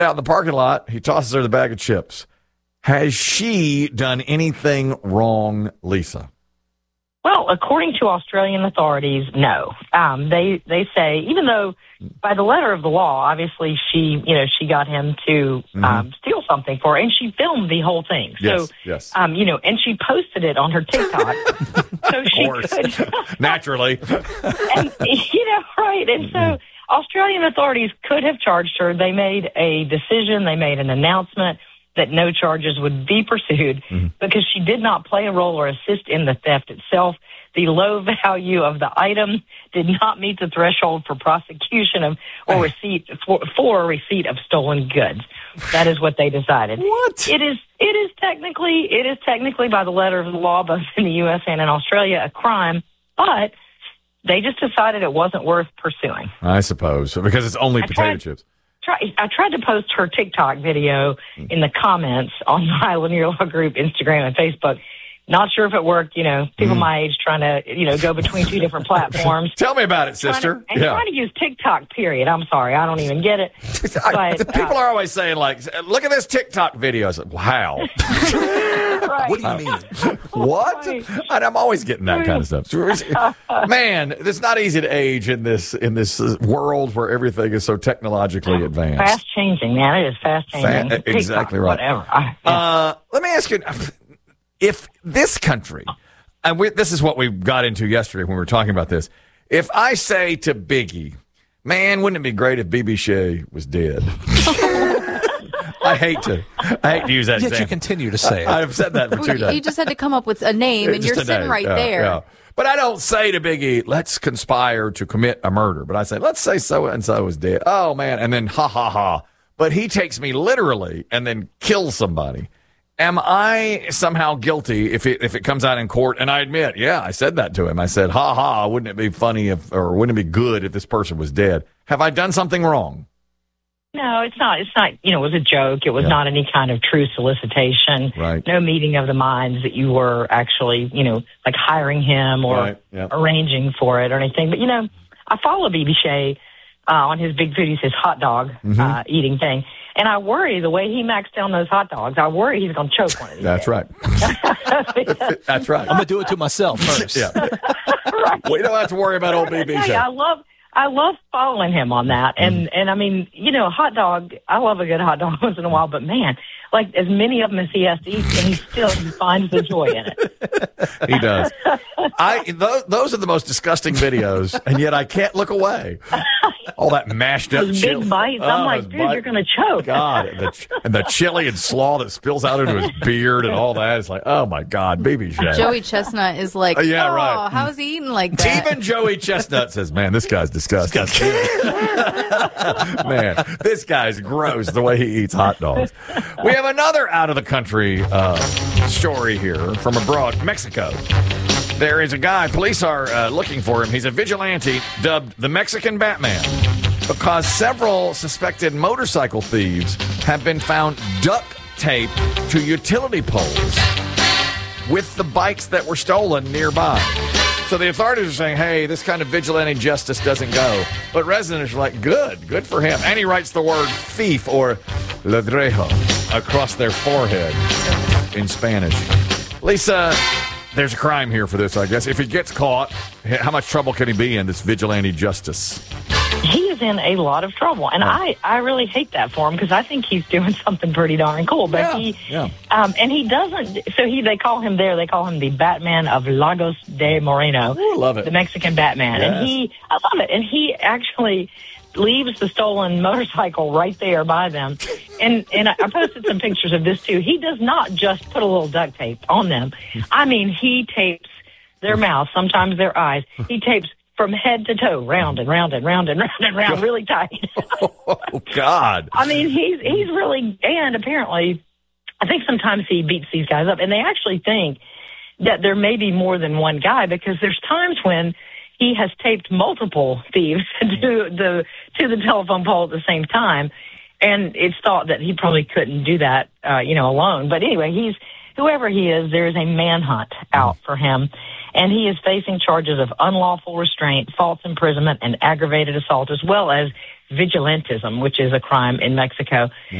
out in the parking lot. He tosses her the bag of chips. Has she done anything wrong, Lisa? Well, according to Australian authorities, no. They say, even though by the letter of the law, obviously she got him to steal something for her, and she filmed the whole thing. Yes, so, yes. And she posted it on her TikTok. So she could. Naturally. And, right. And so Australian authorities could have charged her. They made a decision. They made an announcement that no charges would be pursued because she did not play a role or assist in the theft itself. The low value of the item did not meet the threshold for prosecution or receipt for a receipt of stolen goods. That is what they decided. What? It is technically by the letter of the law, both in the U.S. and in Australia, a crime, but they just decided it wasn't worth pursuing. I suppose, because it's only potato chips. I tried to post her TikTok video in the comments on my Lanier Law Group Instagram and Facebook. Not sure if it worked, people my age trying to, go between two different platforms. Tell me about it, sister. Trying to use TikTok, period. I'm sorry. I don't even get it. But, people are always saying, look at this TikTok video. I said, wow. Right. What do you mean? What? Right. I'm always getting that kind of stuff. Man, it's not easy to age in this world where everything is so technologically advanced. Fast changing, man. It is fast changing. Exactly TikTok, right. Whatever. Let me ask you, if this country, and this is what we got into yesterday when we were talking about this, if I say to Biggie, man, wouldn't it be great if B.B. Shea was dead? I hate to use that Yet example. you continue to say it. I've said that for 2 days. You just had to come up with a name, and you're sitting right there. Yeah. But I don't say to Biggie, let's conspire to commit a murder. But I say, let's say so-and-so is dead. Oh, man. And then ha, ha, ha. But he takes me literally and then kills somebody. Am I somehow guilty if it comes out in court? And I admit, yeah, I said that to him. I said, ha, ha, wouldn't it be funny or wouldn't it be good if this person was dead? Have I done something wrong? No, it's not. It's not, it was a joke. It was not any kind of true solicitation. Right. No meeting of the minds that you were actually, like hiring him or arranging for it or anything. But, I follow B.B. Shea on his Big Foodies, his hot dog eating thing. And I worry the way he maxed down those hot dogs, I worry he's going to choke one of these That's days. right. That's right. I'm going to do it to myself first. Yeah. Right. We don't have to worry about old B.B. Shea. I love following him on that. And I mean, hot dog, I love a good hot dog once in a while, but man, like as many of them as he has to eat, and he finds the joy in it. He does. Those are the most disgusting videos, and yet I can't look away. All that mashed up Those chili. big bites. I'm like, dude, you're going to choke. God, and the chili and slaw that spills out into his beard and all that. It's like, oh my God, B.B. Shea. Joey Chestnut is like, right. How's he eating like that? Even Joey Chestnut says, man, this guy's disgusting. Man, this guy's gross the way he eats hot dogs. We have another out-of-the-country story here from abroad, Mexico. There is a guy, police are looking for him. He's a vigilante dubbed the Mexican Batman because several suspected motorcycle thieves have been found duct taped to utility poles with the bikes that were stolen nearby. So the authorities are saying, hey, this kind of vigilante justice doesn't go. But residents are like, good for him. And he writes the word thief or ladrejo across their forehead in Spanish. Lisa, there's a crime here for this, I guess. If he gets caught, how much trouble can he be in, this vigilante justice? He is in a lot of trouble, and I really hate that for him because I think he's doing something pretty darn cool. But and he doesn't. So they call him the Batman of Lagos de Moreno. Ooh, love it. The Mexican Batman, yes. And I love it. And he actually leaves the stolen motorcycle right there by them. And I posted some pictures of this too. He does not just put a little duct tape on them. I mean, he tapes their mouth, sometimes their eyes. He tapes from head to toe, round and round and round and round and round, really tight. Oh, God. I mean, he's really, and apparently, I think sometimes he beats these guys up, and they actually think that there may be more than one guy because there's times when he has taped multiple thieves to the telephone pole at the same time, and it's thought that he probably couldn't do that, alone. But anyway, whoever he is, there is a manhunt out for him. And he is facing charges of unlawful restraint, false imprisonment, and aggravated assault, as well as vigilantism, which is a crime in Mexico.